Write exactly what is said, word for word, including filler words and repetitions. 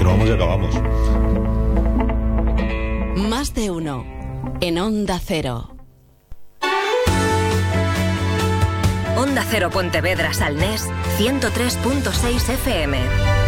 Que no vamos y acabamos. Más de uno. En Onda Cero. Onda Cero Pontevedra Salnés, ciento tres punto seis F M.